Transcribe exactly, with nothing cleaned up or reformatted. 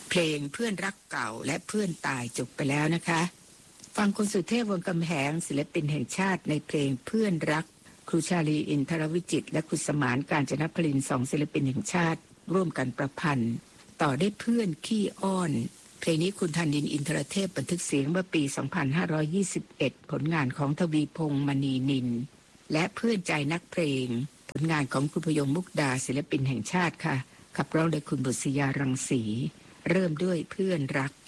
เพลงเพื่อนรักเก่าและเพื่อนตายจบไปแล้วนะคะฟังคุณสุเทพวงศ์กำแหงศิลปินแห่งชาติในเพลงเพื่อนรักครูชาลีอินทรวิจิตรและคุณสมานกาญจนพลินสองศิลปินแห่งชาติร่วมกันประพันธ์ต่อได้เพื่อนขี้อ้อนเพลงนี้คุณธนินทร์อินทรเทพบันทึกเสียงเมื่อปีสองพันห้าร้อยยี่สิบเอ็ดผลงานของทวีพงษ์มณีนินและเพื่อนใจนักเพลงผลงานของคุณพยงมุกดาศิลปินแห่งชาติค่ะขับร้องโดยคุณบุษยารังสีเริ่มด้วยเพื่อนรัก